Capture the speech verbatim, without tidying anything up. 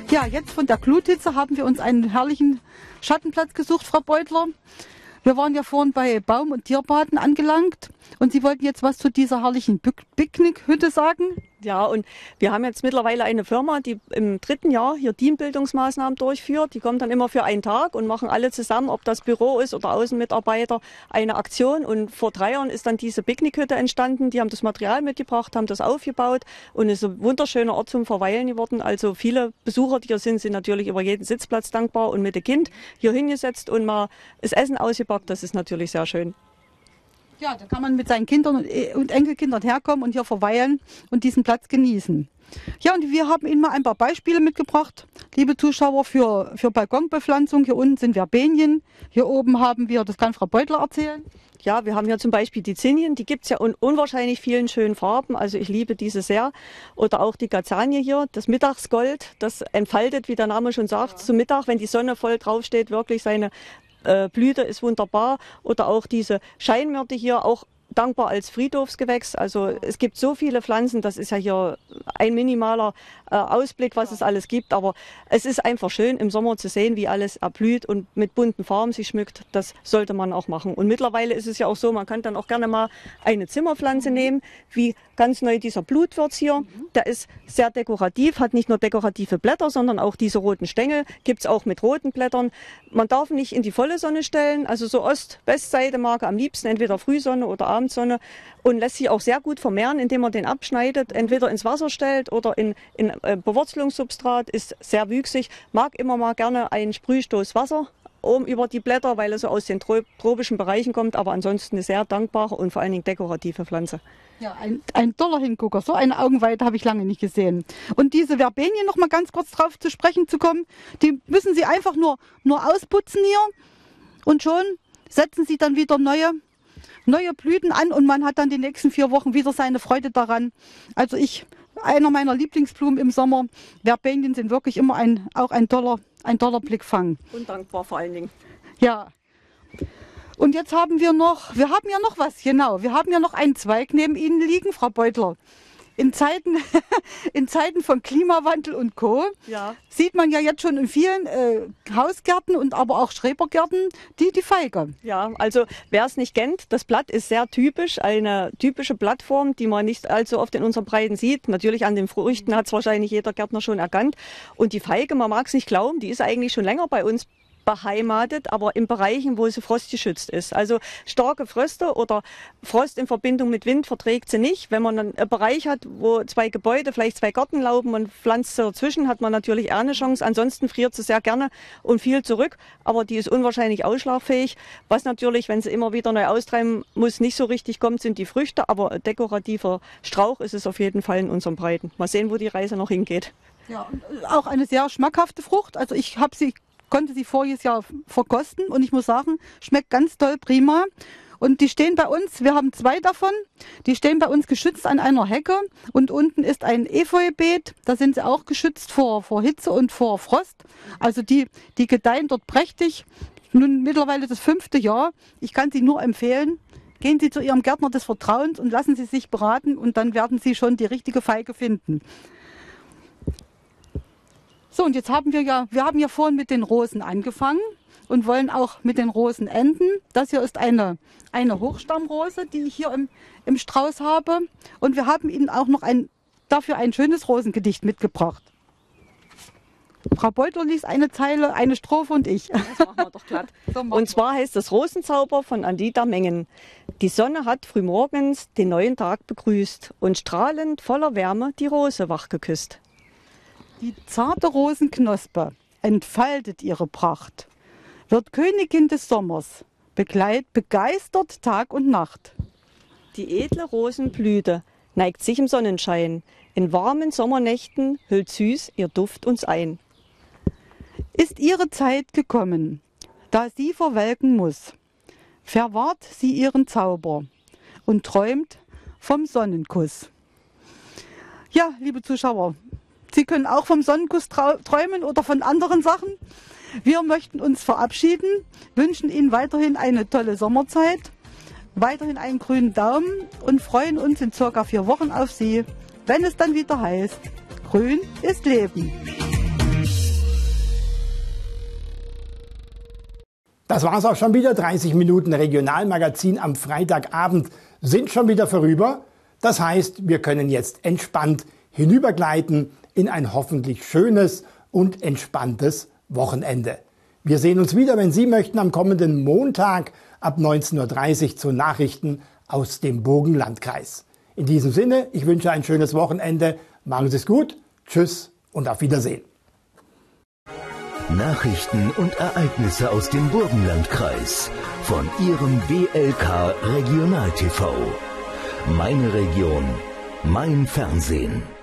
Ja, jetzt von der Gluthitze haben wir uns einen herrlichen Schattenplatz gesucht, Frau Beutler. Wir waren ja vorhin bei Baum- und Tierbaden angelangt und Sie wollten jetzt was zu dieser herrlichen Picknickhütte sagen? Ja, und wir haben jetzt mittlerweile eine Firma, die im dritten Jahr hier Teambildungsmaßnahmen durchführt. Die kommt dann immer für einen Tag und machen alle zusammen, ob das Büro ist oder Außenmitarbeiter, eine Aktion. Und vor drei Jahren ist dann diese Picknickhütte entstanden. Die haben das Material mitgebracht, haben das aufgebaut und es ist ein wunderschöner Ort zum Verweilen geworden. Also viele Besucher, die hier sind, sind natürlich über jeden Sitzplatz dankbar und mit dem Kind hier hingesetzt und mal das Essen ausgepackt. Das ist natürlich sehr schön. Ja, da kann man mit seinen Kindern und Enkelkindern herkommen und hier verweilen und diesen Platz genießen. Ja, und wir haben Ihnen mal ein paar Beispiele mitgebracht, liebe Zuschauer, für, für Balkonbepflanzung. Hier unten sind Verbenien, hier oben haben wir, das kann Frau Beutler erzählen. Ja, wir haben hier zum Beispiel die Zinien, die gibt es ja in unwahrscheinlich vielen schönen Farben, also ich liebe diese sehr. Oder auch die Gazanie hier, das Mittagsgold, das entfaltet, wie der Name schon sagt, zum Mittag, wenn die Sonne voll draufsteht, wirklich seine Blüte ist wunderbar. Oder auch diese Scheinmyrte hier, auch dankbar als Friedhofsgewächs. Also es gibt so viele Pflanzen, das ist ja hier ein minimaler äh, Ausblick, was es alles gibt. Aber es ist einfach schön im Sommer zu sehen, wie alles erblüht und mit bunten Farben sich schmückt. Das sollte man auch machen. Und mittlerweile ist es ja auch so, man kann dann auch gerne mal eine Zimmerpflanze nehmen, wie ganz neu dieser Blutwurz hier. Der ist sehr dekorativ, hat nicht nur dekorative Blätter, sondern auch diese roten Stängel. Gibt es auch mit roten Blättern. Man darf nicht in die volle Sonne stellen, also so Ost-West-Seite mag er am liebsten, entweder Frühsonne oder Abendsonne, und lässt sich auch sehr gut vermehren, indem man den abschneidet, entweder ins Wasser stellt oder in, in äh, Bewurzelungssubstrat, ist sehr wüchsig, mag immer mal gerne einen Sprühstoß Wasser oben über die Blätter, weil er so aus den tropischen Bereichen kommt, aber ansonsten eine sehr dankbare und vor allen Dingen dekorative Pflanze. Ja, ein, ein toller Hingucker, so eine Augenweite habe ich lange nicht gesehen. Und diese Verbenien, noch mal ganz kurz drauf zu sprechen zu kommen, die müssen Sie einfach nur, nur ausputzen hier und schon setzen Sie dann wieder neue neue Blüten an und man hat dann die nächsten vier Wochen wieder seine Freude daran. Also ich, einer meiner Lieblingsblumen im Sommer, Verbenien sind wirklich immer ein, auch ein toller, ein toller Blickfang. Und dankbar vor allen Dingen. Ja. Und jetzt haben wir noch, wir haben ja noch was, genau, wir haben ja noch einen Zweig neben Ihnen liegen, Frau Beutler. In Zeiten, in Zeiten von Klimawandel und Co. Ja. Sieht man ja jetzt schon in vielen äh, Hausgärten und aber auch Schrebergärten die, die Feige. Ja, also wer es nicht kennt, das Blatt ist sehr typisch, eine typische Blattform, die man nicht allzu oft in unseren Breiten sieht. Natürlich an den Früchten hat es wahrscheinlich jeder Gärtner schon erkannt. Und die Feige, man mag es nicht glauben, die ist eigentlich schon länger bei uns beheimatet, aber in Bereichen, wo sie frostgeschützt ist. Also starke Fröste oder Frost in Verbindung mit Wind verträgt sie nicht. Wenn man dann einen Bereich hat, wo zwei Gebäude, vielleicht zwei Gartenlauben, man pflanzt sie dazwischen, hat man natürlich eher eine Chance. Ansonsten friert sie sehr gerne und viel zurück, aber die ist unwahrscheinlich ausschlagfähig. Was natürlich, wenn sie immer wieder neu austreiben muss, nicht so richtig kommt, sind die Früchte, aber ein dekorativer Strauch ist es auf jeden Fall in unseren Breiten. Mal sehen, wo die Reise noch hingeht. Ja, auch eine sehr schmackhafte Frucht. Also ich habe sie konnte sie voriges Jahr verkosten und ich muss sagen, schmeckt ganz toll, prima. Und die stehen bei uns, wir haben zwei davon, die stehen bei uns geschützt an einer Hecke und unten ist ein Efeubeet, da sind sie auch geschützt vor, vor Hitze und vor Frost. Also die, die gedeihen dort prächtig. Nun mittlerweile das fünfte Jahr, ich kann sie nur empfehlen. Gehen Sie zu Ihrem Gärtner des Vertrauens und lassen Sie sich beraten und dann werden Sie schon die richtige Feige finden. So, und jetzt haben wir ja, wir haben ja vorhin mit den Rosen angefangen und wollen auch mit den Rosen enden. Das hier ist eine, eine Hochstammrose, die ich hier im, im Strauß habe. Und wir haben Ihnen auch noch ein, dafür ein schönes Rosengedicht mitgebracht. Frau Beutler liest eine Zeile, eine Strophe und ich. Das machen wir doch glatt. So und zwar heißt es Rosenzauber von Anita Mengen. Die Sonne hat frühmorgens den neuen Tag begrüßt und strahlend voller Wärme die Rose wach geküsst. Die zarte Rosenknospe entfaltet ihre Pracht, wird Königin des Sommers, begleit, begeistert Tag und Nacht. Die edle Rosenblüte neigt sich im Sonnenschein, in warmen Sommernächten hüllt süß ihr Duft uns ein. Ist ihre Zeit gekommen, da sie verwelken muss, verwahrt sie ihren Zauber und träumt vom Sonnenkuss. Ja, liebe Zuschauer, Sie können auch vom Sonnenkuss träumen oder von anderen Sachen. Wir möchten uns verabschieden, wünschen Ihnen weiterhin eine tolle Sommerzeit, weiterhin einen grünen Daumen und freuen uns in circa vier Wochen auf Sie, wenn es dann wieder heißt, Grün ist Leben. Das war's auch schon wieder. dreißig Minuten Regionalmagazin am Freitagabend sind schon wieder vorüber. Das heißt, wir können jetzt entspannt hinübergleiten in ein hoffentlich schönes und entspanntes Wochenende. Wir sehen uns wieder, wenn Sie möchten, am kommenden Montag ab neunzehn Uhr dreißig zu Nachrichten aus dem Burgenlandkreis. In diesem Sinne, ich wünsche ein schönes Wochenende. Machen Sie es gut. Tschüss und auf Wiedersehen. Nachrichten und Ereignisse aus dem Burgenlandkreis von Ihrem B L K Regional T V. Meine Region, mein Fernsehen.